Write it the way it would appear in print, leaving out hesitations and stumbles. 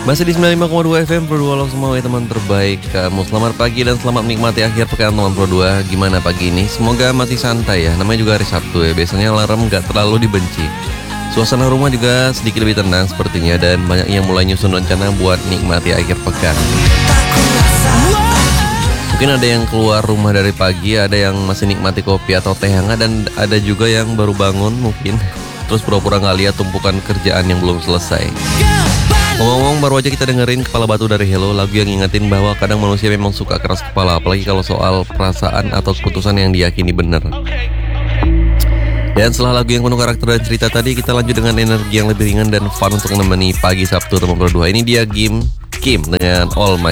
Masih di 95,2 FM Pro 2, halo semua teman terbaik kamu. Selamat pagi dan selamat menikmati akhir pekan teman Pro 2. Gimana pagi ini? Semoga masih santai ya. Namanya juga hari Sabtu ya. Biasanya alarm gak terlalu dibenci. Suasana rumah juga sedikit lebih tenang sepertinya. Dan banyak yang mulai nyusun rencana buat nikmati akhir pekan. Mungkin ada yang keluar rumah dari pagi, ada yang masih nikmati kopi atau teh hangat, dan ada juga yang baru bangun mungkin terus pura-pura gak lihat tumpukan kerjaan yang belum selesai. Ngomong-ngomong, baru aja kita dengerin Kepala Batu dari Hello, lagu yang ngingetin bahwa kadang manusia memang suka keras kepala, apalagi kalau soal perasaan atau keputusan yang diyakini benar. Dan setelah lagu yang penuh karakter dan cerita tadi, kita lanjut dengan energi yang lebih ringan dan fun untuk menemani pagi Sabtu teman Pro 2. Ini dia Kim dengan All My